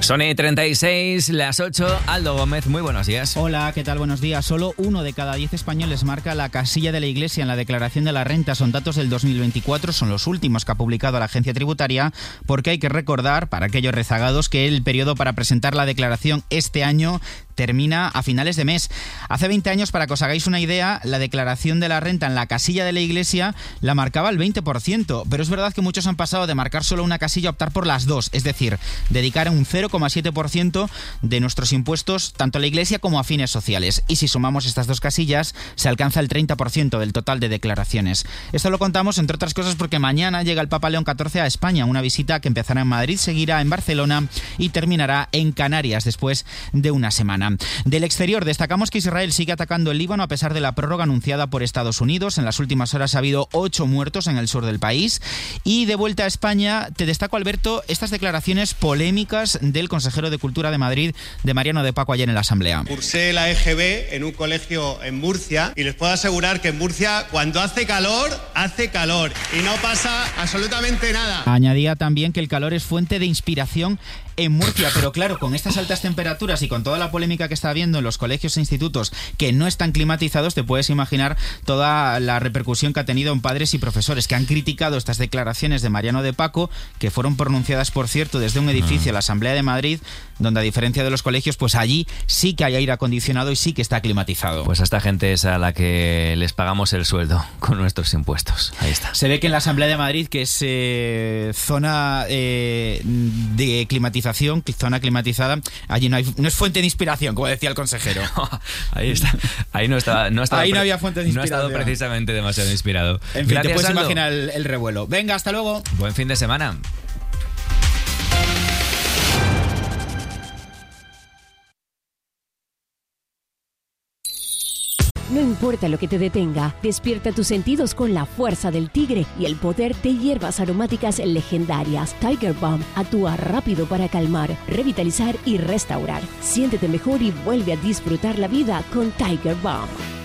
Sony 36, las 8, Aldo Gómez, muy buenos días. Hola, ¿qué tal? Buenos días. Solo 1 de cada 10 españoles marca la casilla de la Iglesia en la declaración de la renta. Son datos del 2024, son los últimos que ha publicado la agencia tributaria, porque hay que recordar, para aquellos rezagados, que el periodo para presentar la declaración este año termina a finales de mes. Hace 20 años, para que os hagáis una idea, la declaración de la renta en la casilla de la Iglesia la marcaba el 20%, pero es verdad que muchos han pasado de marcar solo una casilla a optar por las dos, es decir, dedicar un 0,7% de nuestros impuestos tanto a la Iglesia como a fines sociales. Y si sumamos estas dos casillas, se alcanza el 30% del total de declaraciones. Esto lo contamos, entre otras cosas, porque mañana llega el Papa León XIV a España, una visita que empezará en Madrid, seguirá en Barcelona y terminará en Canarias después de una semana. Del exterior, destacamos que Israel sigue atacando el Líbano a pesar de la prórroga anunciada por Estados Unidos. En las últimas horas ha habido 8 muertos en el sur del país. Y de vuelta a España, te destaco, Alberto, estas declaraciones polémicas del consejero de Cultura de Madrid, de Mariano de Paco, ayer en la Asamblea. Cursé la EGB en un colegio en Murcia y les puedo asegurar que en Murcia, cuando hace calor y no pasa absolutamente nada. Añadía también que el calor es fuente de inspiración en Murcia, pero claro, con estas altas temperaturas y con toda la polémica que está habiendo en los colegios e institutos que no están climatizados, te puedes imaginar toda la repercusión que ha tenido en padres y profesores que han criticado estas declaraciones de Mariano de Paco, que fueron pronunciadas, por cierto, desde un edificio, la Asamblea de Madrid, donde a diferencia de los colegios, pues allí sí que hay aire acondicionado y sí que está climatizado. Pues a esta gente es a la que les pagamos el sueldo con nuestros impuestos. Ahí está. Se ve que en la Asamblea de Madrid, que es zona de climatización, zona climatizada, allí no es fuente de inspiración, como decía el consejero. Ahí está. Ahí no había fuente de inspiración. No ha estado precisamente demasiado inspirado. En fin, Gracias, te puedes Aldo. imaginar el revuelo. Venga, hasta luego. Buen fin de semana. No importa lo que te detenga, despierta tus sentidos con la fuerza del tigre y el poder de hierbas aromáticas legendarias. Tiger Balm actúa rápido para calmar, revitalizar y restaurar. Siéntete mejor y vuelve a disfrutar la vida con Tiger Balm.